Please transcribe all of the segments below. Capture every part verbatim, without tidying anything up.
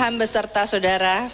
Tuhan beserta saudara.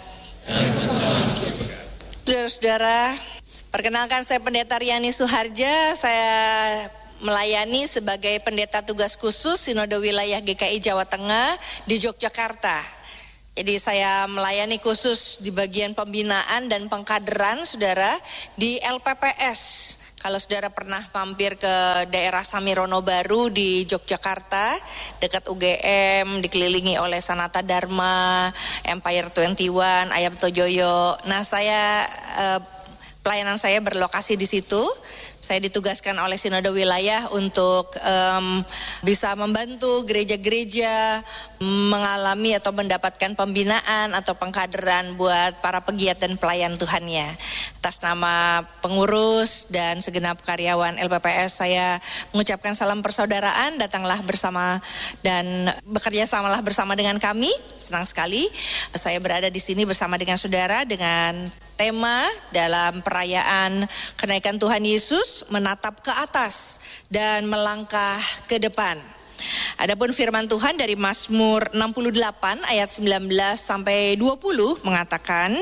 Saudara-saudara, perkenalkan saya Pendeta Riani Suharja. Saya melayani sebagai pendeta tugas khusus Sinode Wilayah G K I Jawa Tengah di Yogyakarta. Jadi saya melayani khusus di bagian pembinaan dan pengkaderan saudara di L P P S. Kalau saudara pernah mampir ke daerah Samirono Baru di Yogyakarta, dekat U G M, dikelilingi oleh Sanata Dharma, Empire dua puluh satu, Ayapto Joyo. Nah, saya eh, pelayanan saya berlokasi di situ. Saya ditugaskan oleh Sinode Wilayah untuk um, bisa membantu gereja-gereja mengalami atau mendapatkan pembinaan atau pengkaderan buat para pegiat dan pelayan Tuhannya. Atas nama pengurus dan segenap karyawan L P P S, saya mengucapkan salam persaudaraan. Datanglah bersama dan bekerja samalah bersama dengan kami. Senang sekali saya berada di sini bersama dengan saudara dengan tema dalam perayaan kenaikan Tuhan Yesus, menatap ke atas dan melangkah ke depan. Adapun firman Tuhan dari Mazmur enam puluh delapan ayat sembilan belas sampai dua puluh mengatakan,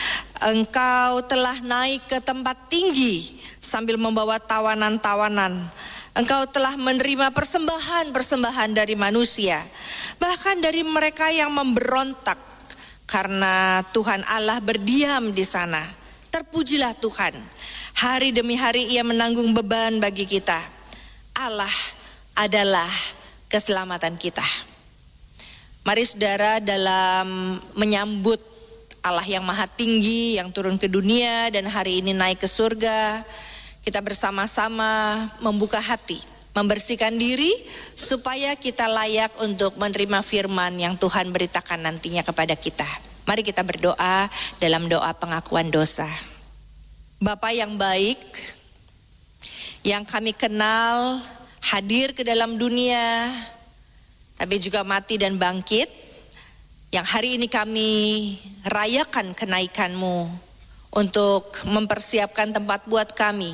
Engkau telah naik ke tempat tinggi sambil membawa tawanan-tawanan. Engkau telah menerima persembahan-persembahan dari manusia, bahkan dari mereka yang memberontak. Karena Tuhan Allah berdiam di sana. Terpujilah Tuhan. Hari demi hari Ia menanggung beban bagi kita. Allah adalah keselamatan kita. Mari saudara, dalam menyambut Allah yang maha tinggi, yang turun ke dunia dan hari ini naik ke surga, kita bersama-sama membuka hati, membersihkan diri supaya kita layak untuk menerima firman yang Tuhan beritakan nantinya kepada kita. Mari kita berdoa dalam doa pengakuan dosa. Bapa yang baik, yang kami kenal hadir ke dalam dunia, tapi juga mati dan bangkit, yang hari ini kami rayakan kenaikan-Mu untuk mempersiapkan tempat buat kami,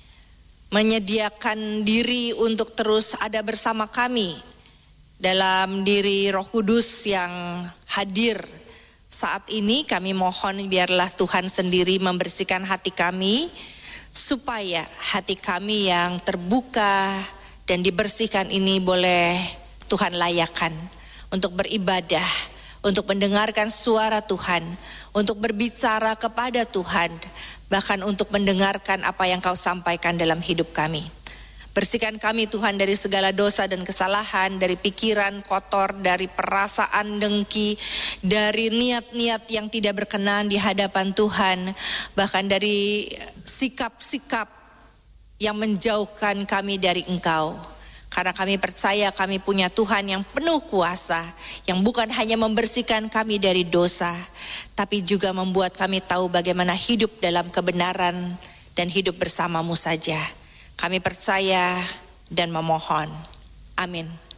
menyediakan diri untuk terus ada bersama kami dalam diri Roh Kudus yang hadir saat ini. Kami mohon biarlah Tuhan sendiri membersihkan hati kami, supaya hati kami yang terbuka dan dibersihkan ini boleh Tuhan layakan untuk beribadah, untuk mendengarkan suara Tuhan, untuk berbicara kepada Tuhan, bahkan untuk mendengarkan apa yang Kau sampaikan dalam hidup kami. Bersihkan kami Tuhan dari segala dosa dan kesalahan, dari pikiran kotor, dari perasaan dengki, dari niat-niat yang tidak berkenan di hadapan Tuhan, bahkan dari sikap-sikap yang menjauhkan kami dari Engkau. Karena kami percaya kami punya Tuhan yang penuh kuasa, yang bukan hanya membersihkan kami dari dosa, tapi juga membuat kami tahu bagaimana hidup dalam kebenaran dan hidup bersama-Mu saja. Kami percaya dan memohon. Amin.